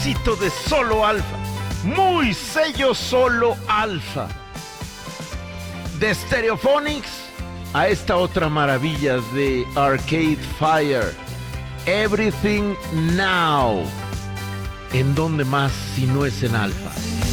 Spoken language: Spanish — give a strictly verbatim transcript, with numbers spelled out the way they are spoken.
pedacito de solo alfa. Muy sello solo alfa. De Stereophonics a esta otra maravilla de Arcade Fire. Everything Now. ¿En dónde más si no es en alfa?